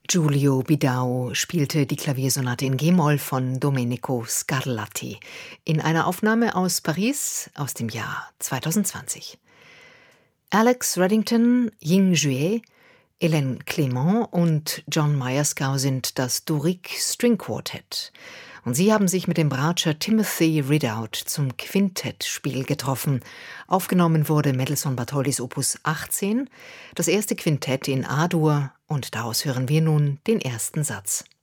Giulio Bidao spielte die Klaviersonate in G-Moll von Domenico Scarlatti in einer Aufnahme aus Paris aus dem Jahr 2020. Alex Reddington, Ying Jue, Hélène Clément und John Myerscough sind das Doric String Quartet. Und sie haben sich mit dem Bratscher Timothy Ridout zum Quintettspiel getroffen. Aufgenommen wurde Mendelssohn Bartholdys Opus 18, das erste Quintett in A-Dur, und daraus hören wir nun den ersten Satz.